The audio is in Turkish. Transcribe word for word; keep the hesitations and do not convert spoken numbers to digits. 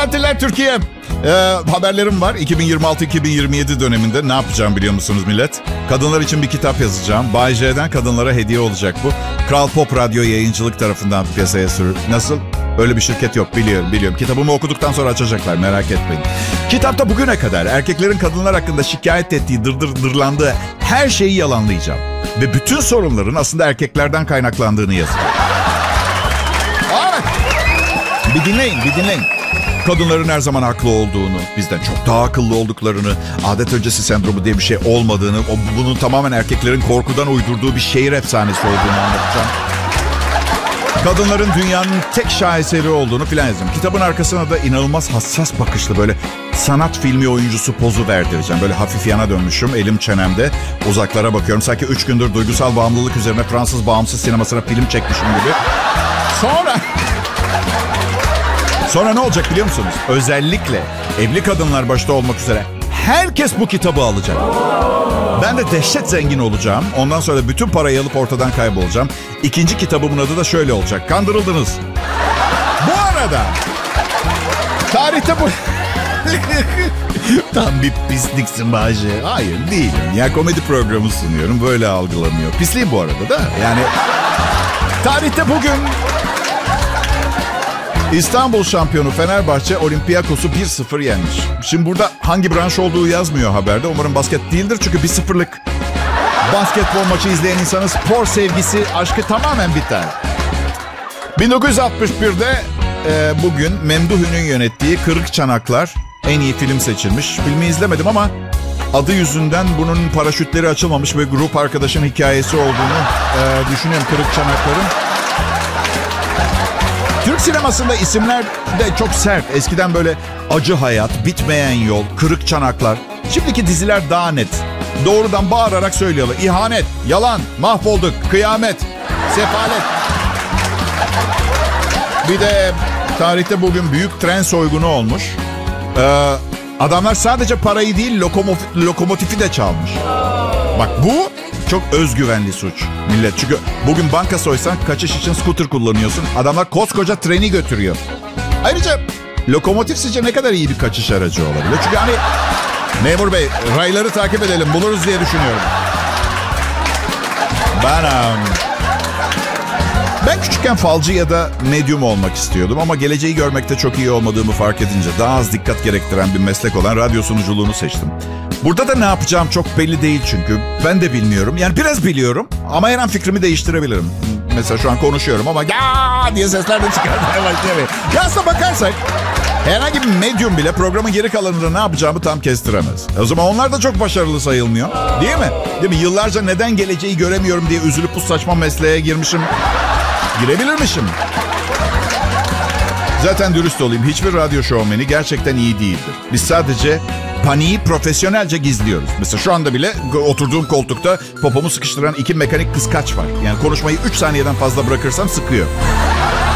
tatiller Türkiye. Ee, haberlerim var. iki bin yirmi altı iki bin yirmi yedi döneminde ne yapacağım biliyor musunuz millet? Kadınlar için bir kitap yazacağım. Bay J'den kadınlara hediye olacak bu. Kral Pop Radyo Yayıncılık tarafından piyasaya sürür. Nasıl? Öyle bir şirket yok, biliyorum biliyorum. Kitabımı okuduktan sonra açacaklar, merak etmeyin. Kitapta bugüne kadar erkeklerin kadınlar hakkında şikayet ettiği, dırdır dırlandığı her şeyi yalanlayacağım. Ve bütün sorunların aslında erkeklerden kaynaklandığını yazacağım. Bir dinleyin, bir dinleyin. Kadınların her zaman haklı olduğunu, bizden çok daha akıllı olduklarını, adet öncesi sendromu diye bir şey olmadığını, bunun tamamen erkeklerin korkudan uydurduğu bir şehir efsanesi olduğunu anlatacağım. Kadınların dünyanın tek şaheseri olduğunu filan yazdım. Kitabın arkasına da inanılmaz hassas bakışlı böyle sanat filmi oyuncusu pozu verdireceğim. Böyle hafif yana dönmüşüm, elim çenemde, uzaklara bakıyorum. Sanki üç gündür duygusal bağımlılık üzerine Fransız bağımsız sinemasına film çekmişim gibi. Sonra... Sonra ne olacak biliyor musunuz? Özellikle evli kadınlar başta olmak üzere herkes bu kitabı alacak. Ben de dehşet zengin olacağım. Ondan sonra bütün parayı alıp ortadan kaybolacağım. İkinci kitabımın adı da şöyle olacak. Kandırıldınız. Bu arada tarihte bu... Tam bir pisliksin Bahçe. Hayır değilim. Ya komedi programı sunuyorum. Böyle algılanıyor. Pisliğim bu arada da. Yani tarihte bugün... İstanbul şampiyonu Fenerbahçe Olympiakos'u bir sıfır yenmiş. Şimdi burada hangi branş olduğu yazmıyor haberde. Umarım basket değildir çünkü bir sıfırlık basketbol maçı izleyen insanın spor sevgisi, aşkı tamamen biter. bin dokuz yüz altmış birde e, bugün Memduh Ün'ün yönettiği Kırık Çanaklar en iyi film seçilmiş. Filmi izlemedim ama adı yüzünden bunun paraşütleri açılmamış ve grup arkadaşın hikayesi olduğunu e, düşünüyorum Kırık Çanaklar'ın. Türk sinemasında isimler de çok sert. Eskiden böyle Acı Hayat, Bitmeyen Yol, Kırık Çanaklar. Şimdiki diziler daha net. Doğrudan bağırarak söylüyorlar. İhanet, yalan, mahvolduk, kıyamet, sefalet. Bir de tarihte bugün büyük tren soygunu olmuş. Ee, adamlar sadece parayı değil lokomotif, lokomotifi de çalmış. Bak bu... Çok özgüvenli suç millet. Çünkü bugün banka soysan kaçış için scooter kullanıyorsun. Adamlar koskoca treni götürüyor. Ayrıca lokomotif sizce ne kadar iyi bir kaçış aracı olabilir? Çünkü hani memur bey rayları takip edelim buluruz diye düşünüyorum. Ben um, ben küçükken falcı ya da medyum olmak istiyordum. Ama geleceği görmekte çok iyi olmadığımı fark edince daha az dikkat gerektiren bir meslek olan radyo sunuculuğunu seçtim. Burada da ne yapacağım çok belli değil çünkü. Ben de bilmiyorum. Yani biraz biliyorum ama her an fikrimi değiştirebilirim. Mesela şu an konuşuyorum ama ya diye sesler de çıkarmaya başlayabilir. Ya aslına bakarsak herhangi bir medyum bile programın geri kalanında ne yapacağımı tam kestiremez. O zaman onlar da çok başarılı sayılmıyor. Değil mi? Değil mi? Yıllarca neden geleceği göremiyorum diye üzülüp bu saçma mesleğe girmişim. Girebilirmişim. Zaten dürüst olayım. Hiçbir radyo şovmeni gerçekten iyi değildir. Biz sadece paniği profesyonelce gizliyoruz. Mesela şu anda bile oturduğum koltukta popomu sıkıştıran iki mekanik kıskaç var. Yani konuşmayı üç saniyeden fazla bırakırsam sıkıyor.